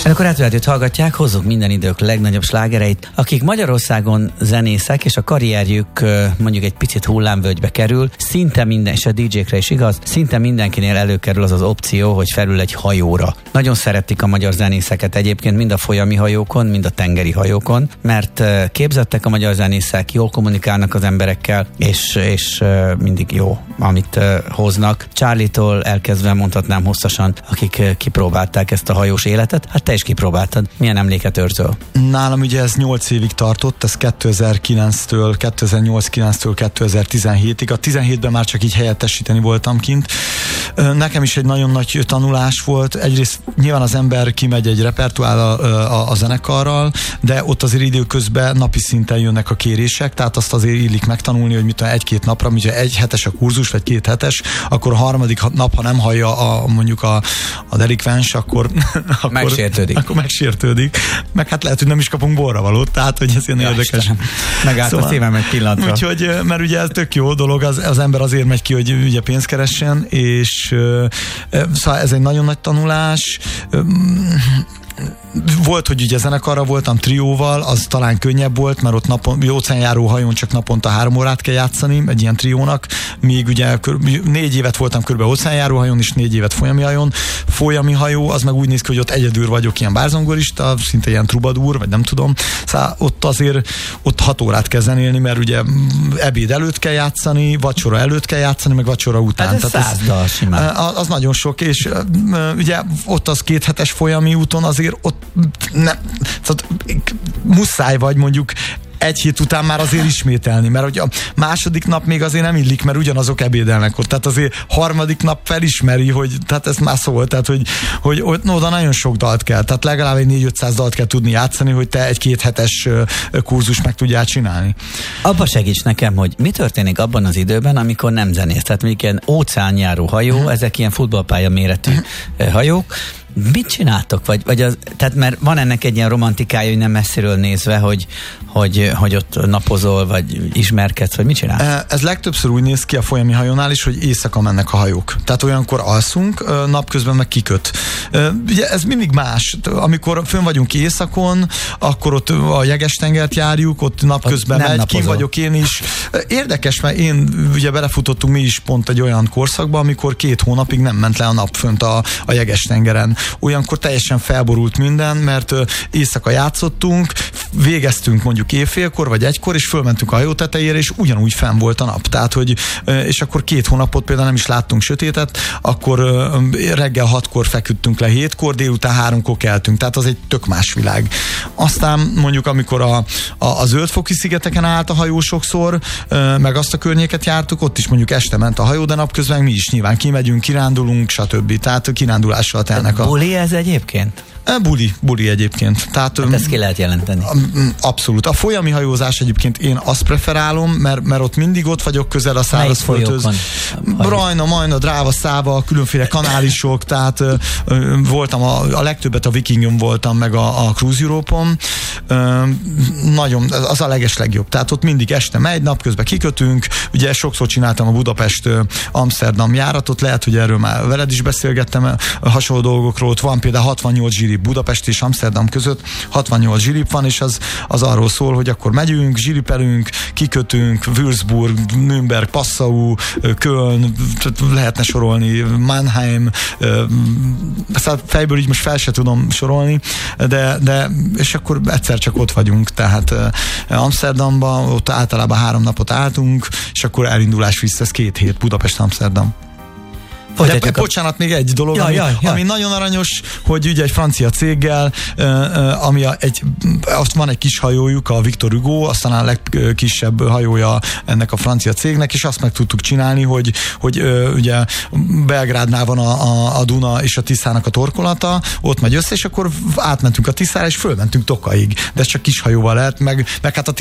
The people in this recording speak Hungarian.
Önök a Rádiót hallgatják, hozzuk minden idők legnagyobb slágereit, akik Magyarországon zenészek, és a karrierjük mondjuk egy picit hullámvölgybe kerül, szinte minden, és a DJ-kre is igaz, szinte mindenkinél előkerül az az opció, hogy felül egy hajóra. Nagyon szeretik a magyar zenészeket egyébként mind a folyami hajókon, mind a tengeri hajókon, mert képzettek a magyar zenészek, jól kommunikálnak az emberekkel, és mindig jó, amit hoznak. Charlie-tól elkezdve mondhatnám hosszasan, akik kipróbálták ezt a hajós életet. Hát te is kipróbáltad. Milyen emléket őrzöl? Nálam ugye ez 8 évig tartott, ez 2008-9-től 2017-ig. A 17-ben már csak így helyettesíteni voltam kint. Nekem is egy nagyon nagy tanulás volt. Egyrészt nyilván az ember kimegy egy repertoárral a zenekarral, de ott azért időközben napi szinten jönnek a kérések, tehát azt azért illik megtanulni, hogy mit egy-két napra, ugye egy hetes a kurzus, vagy 2 hetes, akkor a harmadik nap, ha nem hallja mondjuk a delikvens, akkor megsértődik. Meg hát lehet, hogy nem is kapunk borravalót, tehát hogy ez ilyen érdekes. Megállt a szívem egy pillanatra. Úgyhogy, mert ugye ez tök jó dolog, az ember azért megy ki, hogy ugye pénzt keressen, és szóval ez egy nagyon nagy tanulás. Volt, hogy ugye zenekarra voltam trióval, az talán könnyebb volt, mert ott óceánjáró hajón csak naponta 3 órát kell játszani egy ilyen triónak, míg ugye 4 évet voltam körülbelül óceánjáró hajón, és 4 évet folyami hajón. Folyami hajó, az meg úgy néz ki, hogy ott egyedül vagyok, ilyen bárzongorista, szinte ilyen trubadúr, vagy nem tudom. Szóval ott azért 6 órát kell zenélni, mert ugye ebéd előtt kell játszani, vacsora előtt kell játszani, meg vacsora után. Hát ez 100 dal simán. Az nagyon sok, és ugye ott az 2 hetes folyami úton azért ott muszáj vagy mondjuk 1 hét után már azért ismételni, mert hogy a második nap még azért nem illik, mert ugyanazok ebédelnek ott, tehát azért harmadik nap felismeri, hogy tehát ez már szól, tehát hogy oda nagyon sok dalt kell, tehát legalább egy 400-500 dalt kell tudni játszani, hogy te egy 2 hetes kurzus meg tudjál csinálni. Abba segíts nekem, hogy mi történik abban az időben, amikor nem zenész, tehát mondjuk ilyen óceánjáró hajó, ezek ilyen futballpálya méretű hajók. Mit csináltok? Tehát mert van ennek egy ilyen romantikája, hogy nem messziről nézve, hogy ott napozol, vagy ismerkedsz, vagy mit csinálsz? Ez legtöbbször úgy néz ki a folyami hajónál is, hogy éjszaka mennek a hajók. Tehát olyankor alszunk, napközben meg kiköt. Ugye ez mindig más. Amikor fönn vagyunk éjszakon, akkor ott a Jeges-tengert járjuk, ott napközben megy, ki vagyok én is. Érdekes, mert ugye belefutottunk mi is pont egy olyan korszakba, amikor 2 hónapig nem ment le a nap fönt a Jeges-tengeren. Olyankor teljesen felborult minden, mert éjszaka játszottunk, végeztünk mondjuk éjfélkor vagy 1-kor, és fölmentünk a hajó tetejére, és ugyanúgy fenn volt a nap. Tehát, hogy és akkor 2 hónapot például nem is láttunk sötétet, akkor reggel 6-kor feküdtünk le 7-kor, délután 3-kor keltünk. Tehát az egy tök más világ. Aztán mondjuk, amikor a Zöld-foki szigeteken állt a hajó sokszor, meg azt a környéket jártuk, ott is mondjuk este ment a hajó, de napközben mi is nyilván kimegyünk, kirándulunk, stb. Tehát kirándulással telnek a... Buli ez egyébként? Buli egyébként. Tehát, hát ezt ki lehet jelenteni. Abszolút. A folyami hajózás egyébként én azt preferálom, mert ott mindig ott vagyok közel a szárazföldhöz. Rajna, Majna, Dráva, Száva, különféle kanálisok, tehát voltam a legtöbbet a Vikingön voltam, meg a Cruise Europe-on. Nagyon, az a legeslegjobb. Tehát ott mindig este megy, napközben kikötünk. Ugye sokszor csináltam a Budapest-Amsterdam járatot, lehet, hogy erről már veled is beszélgettem hasonló dolgokról. Ott van például 68 zsirip Budapest és Amsterdam között, 68 zsirip van, és az arról szól, hogy akkor megyünk, zsiripelünk, kikötünk, Würzburg, Nürnberg, Passau, Köln, lehetne sorolni, Mannheim, fejből így most fel se tudom sorolni, de és akkor egyszer csak ott vagyunk, tehát Amsterdamban, ott általában 3 napot álltunk, és akkor elindulás vissza, ez 2 hét, Budapest-Amsterdam. De bocsánat, még egy dolog, ami nagyon aranyos, hogy ugye egy francia céggel, ami azt van egy kis hajójuk, a Victor Hugo, aztán a legkisebb hajója ennek a francia cégnek, és azt meg tudtuk csinálni, hogy ugye Belgrádnál van a Duna és a Tiszának a torkolata, ott megy össze, és akkor átmentünk a Tiszára, és fölmentünk Tokaig, de ez csak kis hajóval lehet, meg hát a